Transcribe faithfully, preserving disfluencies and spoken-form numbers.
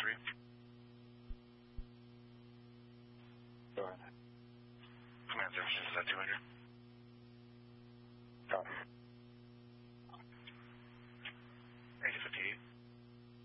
three. Go ahead. Command services is at two hundred.